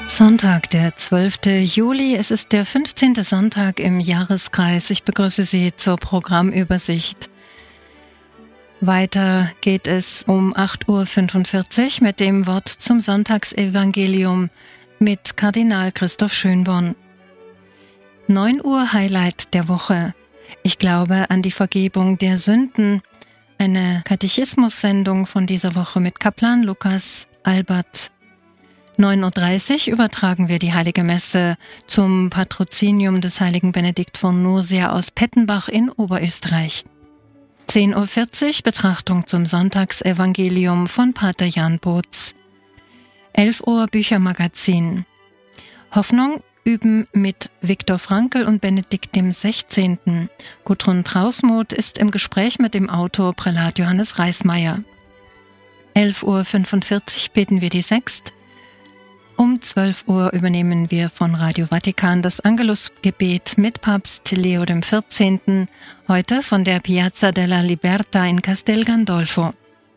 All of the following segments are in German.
Sonntag, der 12. Juli. Es ist der 15. Sonntag im Jahreskreis. Ich begrüße Sie zur Programmübersicht. Weiter geht es um 8.45 Uhr mit dem Wort zum Sonntagsevangelium mit Kardinal Christoph Schönborn. 9 Uhr Highlight der Woche. Ich glaube an die Vergebung der Sünden. Eine Katechismus-Sendung von dieser Woche mit Kaplan Lukas Albert. 9.30 Uhr übertragen wir die Heilige Messe zum Patrozinium des heiligen Benedikt von Nursia aus Pettenbach in Oberösterreich. 10.40 Uhr Betrachtung zum Sonntagsevangelium von Pater Jan Botz. 11 Uhr Büchermagazin. Hoffnung üben mit Viktor Frankl und Benedikt XVI. Gudrun Trausmuth ist im Gespräch mit dem Autor Prälat Johannes Reismeier. 11.45 Uhr beten wir die Sext. Um 12 Uhr übernehmen wir von Radio Vatikan das Angelusgebet mit Papst Leo XIV. Heute von der Piazza della Libertà in Castel Gandolfo.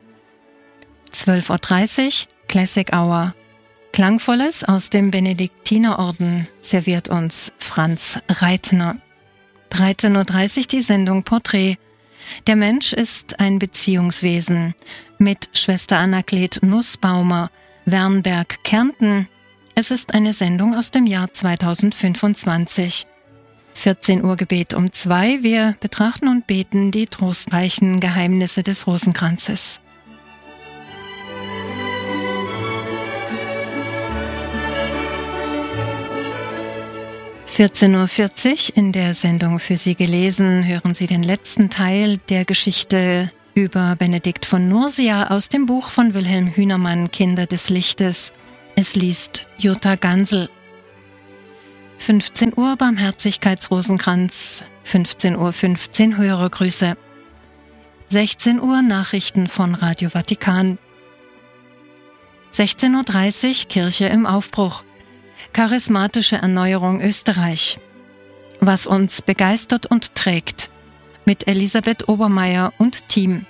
12.30 Uhr Classic Hour. Klangvolles aus dem Benediktinerorden serviert uns Franz Reitner. 13.30 Uhr die Sendung Porträt. Der Mensch ist ein Beziehungswesen mit Schwester Annegret Nussbaumer, Wernberg, Kärnten. Es ist eine Sendung aus dem Jahr 2025. 14 Uhr Gebet um 2. Wir betrachten und beten die trostreichen Geheimnisse des Rosenkranzes. – 14.40 Uhr in der Sendung für Sie gelesen hören Sie den letzten Teil der Geschichte über Benedikt von Nursia aus dem Buch von Wilhelm Hühnermann, Kinder des Lichtes. Es liest Jutta Gansel. 15 Uhr Barmherzigkeitsrosenkranz, 15.15 Uhr Hörergrüße. 16 Uhr Nachrichten von Radio Vatikan. 16.30 Uhr Kirche im Aufbruch. Charismatische Erneuerung Österreich. Was uns begeistert und trägt. Mit Elisabeth Obermeier und Team.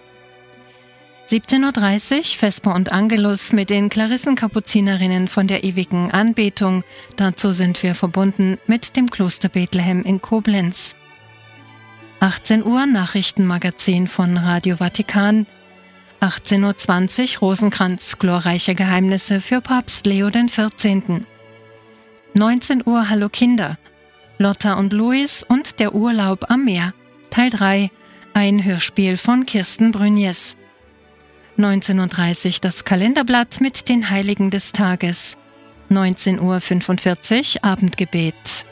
17.30 Uhr Vesper und Angelus mit den Klarissenkapuzinerinnen von der ewigen Anbetung. Dazu sind wir verbunden mit dem Kloster Bethlehem in Koblenz. 18 Uhr Nachrichtenmagazin von Radio Vatikan. 18.20 Uhr Rosenkranz, glorreiche Geheimnisse für Papst Leo XIV. 19 Uhr Hallo Kinder. Lotta und Luis und der Urlaub am Meer. Teil 3, ein Hörspiel von Kirsten Brünjes. 19.30 Uhr das Kalenderblatt mit den Heiligen des Tages. 19.45 Uhr Abendgebet.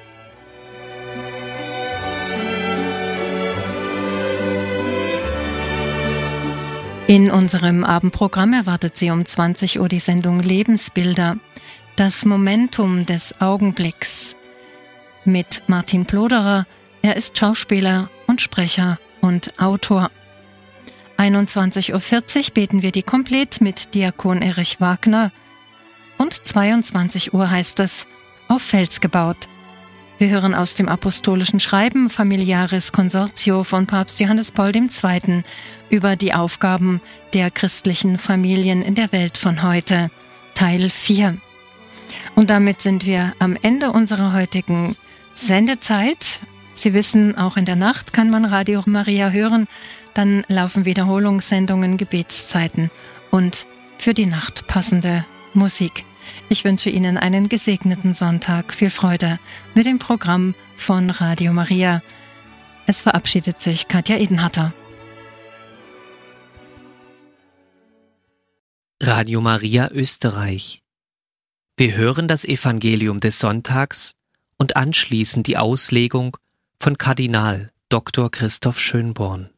In unserem Abendprogramm erwartet Sie um 20 Uhr die Sendung Lebensbilder. Das Momentum des Augenblicks. Mit Martin Ploderer. Er ist Schauspieler und Sprecher und Autor. 21.40 Uhr beten wir die Komplett mit Diakon Erich Wagner. Und 22 Uhr heißt es Auf Fels gebaut. Wir hören aus dem apostolischen Schreiben Familiaris Consortio von Papst Johannes Paul II. Über die Aufgaben der christlichen Familien in der Welt von heute. Teil 4. Und damit sind wir am Ende unserer heutigen Sendezeit. Sie wissen, auch in der Nacht kann man Radio Maria hören. Dann laufen Wiederholungssendungen, Gebetszeiten und für die Nacht passende Musik. Ich wünsche Ihnen einen gesegneten Sonntag. Viel Freude mit dem Programm von Radio Maria. Es verabschiedet sich Katja Edenhatter. Radio Maria Österreich. Wir hören das Evangelium des Sonntags und anschließend die Auslegung von Kardinal Dr. Christoph Schönborn.